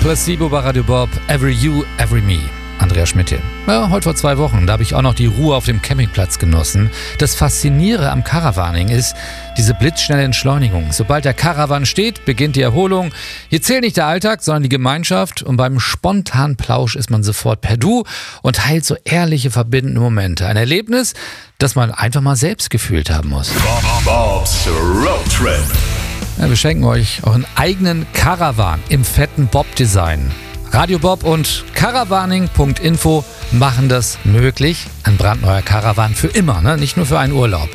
Placebo bei Radio Bob, Every You, Every Me. Andreas Schmidt hier. Ja, heute vor 2 Wochen, da habe ich auch noch die Ruhe auf dem Campingplatz genossen. Das Faszinierende am Caravaning ist diese blitzschnelle Entschleunigung. Sobald der Caravan steht, beginnt die Erholung. Hier zählt nicht der Alltag, sondern die Gemeinschaft. Und beim spontanen Plausch ist man sofort per Du und teilt so ehrliche, verbindende Momente. Ein Erlebnis, das man einfach mal selbst gefühlt haben muss. Bob's Road Trip. Ja, wir schenken euch euren eigenen Caravan im fetten Bob-Design. Radio Bob und Caravaning.info machen das möglich. Ein brandneuer Caravan für immer, ne? Nicht nur für einen Urlaub.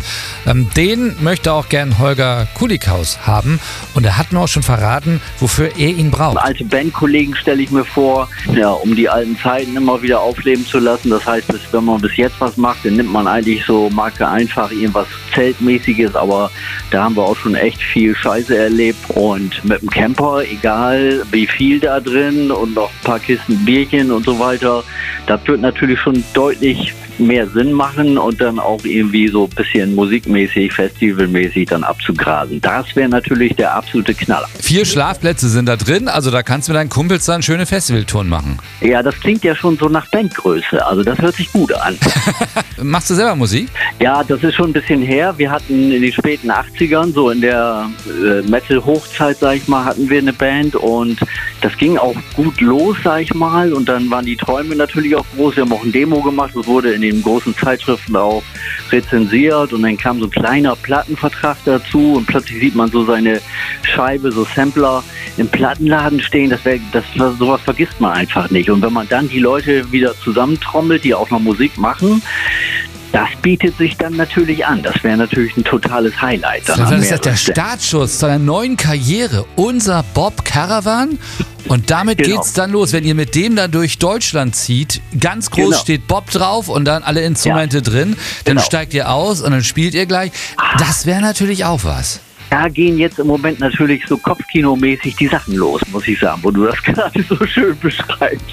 Den möchte auch gern Holger Kulikhaus haben und er hat mir auch schon verraten, wofür er ihn braucht. Alte Bandkollegen stelle ich mir vor, ja, um die alten Zeiten immer wieder aufleben zu lassen. Das heißt, wenn man bis jetzt was macht, dann nimmt man eigentlich so Marke einfach irgendwas Zeltmäßiges, aber da haben wir auch schon echt viel Scheiße erlebt und mit dem Camper, egal wie viel da drin und noch ein paar Kisten Bierchen und so weiter, das wird natürlich schon deutlich mehr Sinn machen und dann auch irgendwie so ein bisschen musikmäßig, festivalmäßig dann abzugrasen. Das wäre natürlich der absolute Knaller. 4 Schlafplätze sind da drin, also da kannst du mit deinen Kumpels dann schöne Festivaltouren machen. Ja, das klingt ja schon so nach Bandgröße, also das hört sich gut an. Machst du selber Musik? Ja, das ist schon ein bisschen her. Wir hatten in den späten 80ern, so in der Metal-Hochzeit, sag ich mal, hatten wir eine Band und das ging auch gut los, sag ich mal, und dann waren die Träume natürlich auch groß. Wir haben auch ein Demo gemacht, das wurde in den großen Zeitschriften auch rezensiert und dann kam so ein kleiner Plattenvertrag dazu und plötzlich sieht man so seine Scheibe, so Sampler im Plattenladen stehen, sowas vergisst man einfach nicht. Und wenn man dann die Leute wieder zusammentrommelt, die auch noch Musik machen, das bietet sich dann natürlich an. Das wäre natürlich ein totales Highlight. Das ist der Startschuss zu einer neuen Karriere. Unser Bob Caravan. Und damit geht's dann los. Wenn ihr mit dem dann durch Deutschland zieht, ganz groß steht Bob drauf und dann alle Instrumente drin, dann steigt ihr aus und dann spielt ihr gleich. Das wäre natürlich auch was. Da gehen jetzt im Moment natürlich so Kopfkinomäßig die Sachen los, muss ich sagen, wo du das gerade so schön beschreibst.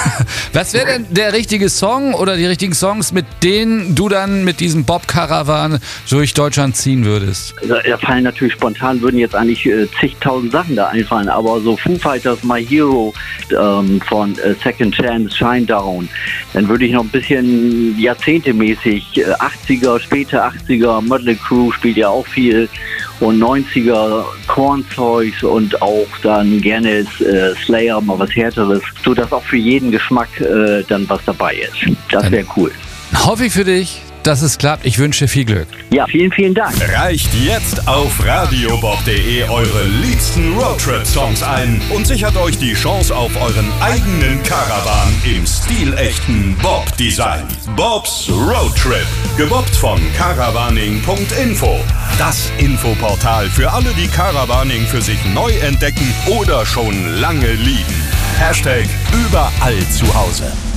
Was wäre denn der richtige Song oder die richtigen Songs, mit denen du dann mit diesem Bob-Caravan durch Deutschland ziehen würdest? Da fallen natürlich spontan, würden jetzt eigentlich zigtausend Sachen da einfallen, aber so Foo Fighters, My Hero von Second Chance, Shinedown, dann würde ich noch ein bisschen jahrzehntemäßig 80er, späte 80er, Mötley Crüe spielt ja auch viel und 90er Kornzeugs und auch dann gerne Slayer, mal was Härteres, sodass auch für jeden Geschmack dann was dabei ist. Das wäre cool. Hoffe ich für dich, dass es klappt. Ich wünsche viel Glück. Ja, vielen, vielen Dank. Reicht jetzt auf radiobob.de eure liebsten Roadtrip-Songs ein und sichert euch die Chance auf euren eigenen Caravan im stilechten Bob-Design. Bob's Road Trip, gebobbt von Caravaning.info. Das Infoportal für alle, die Caravaning für sich neu entdecken oder schon lange lieben. #überall zu Hause.